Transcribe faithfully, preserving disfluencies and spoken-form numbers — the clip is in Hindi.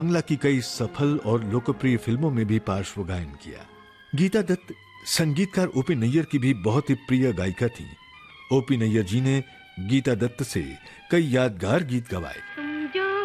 बांग्ला की कई सफल और लोकप्रिय फिल्मों में भी पार्श्व गायन किया। गीता दत्त संगीतकार ओपी नैयर की भी बहुत ही प्रिय गायिका थी। ओपी नैयर जी ने गीता दत्त से कई यादगार गीत गवाए।